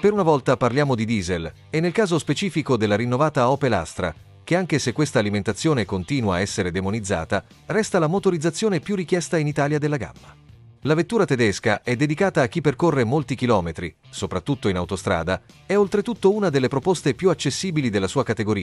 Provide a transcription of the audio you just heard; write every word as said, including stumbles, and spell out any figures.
Per una volta parliamo di diesel, e nel caso specifico della rinnovata Opel Astra, che anche se questa alimentazione continua a essere demonizzata, resta la motorizzazione più richiesta in Italia della gamma. La vettura tedesca è dedicata a chi percorre molti chilometri, soprattutto in autostrada, è oltretutto una delle proposte più accessibili della sua categoria,